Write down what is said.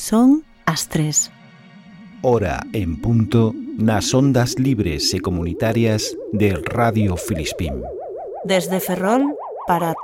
Son as 3. Hora en punto nas ondas libres e comunitarias de Radio Filispín. Desde Ferrol para